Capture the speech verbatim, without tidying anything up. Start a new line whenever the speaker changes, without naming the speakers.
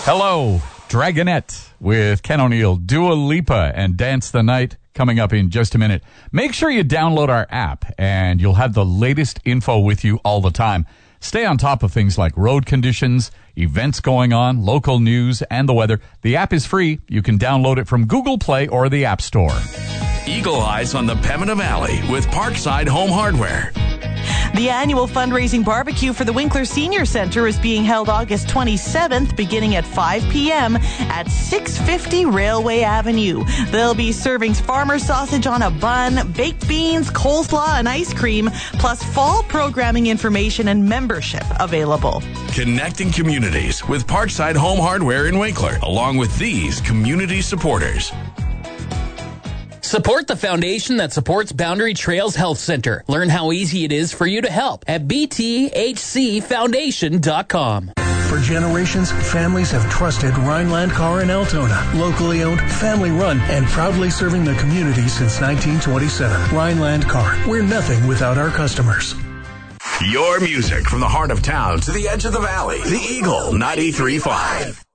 Hello, Dragonette with Ken O'Neill, Dua Lipa, and Dance the Night coming up in just a minute. Make sure you download our app, and you'll have the latest info with you all the time. Stay on top of things like road conditions, events going on, local news, and the weather. The app is free. You can download it from Google Play or the App Store.
Eagle Eyes on the Pembina Valley with Parkside Home Hardware.
The annual fundraising barbecue for the Winkler Senior Center is being held August twenty-seventh, beginning at five p.m. at six fifty Railway Avenue. They'll be serving farmer sausage on a bun, baked beans, coleslaw, and ice cream, plus fall programming information and membership available.
Connecting communities with Parkside Home Hardware in Winkler, along with these community supporters.
Support the foundation that supports Boundary Trails Health Center. Learn how easy it is for you to help at b t h c foundation dot com.
For generations, families have trusted Rhineland Car in Altona. Locally owned, family run, and proudly serving the community since nineteen twenty-seven. Rhineland Car. We're nothing without our customers.
Your music from the heart of town to the edge of the valley. The Eagle ninety-three point five.